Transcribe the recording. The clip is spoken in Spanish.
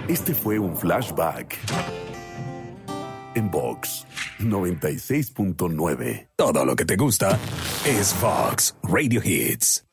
Este fue un flashback en Vox 96.9. Todo lo que te gusta es Vox Radio Hits.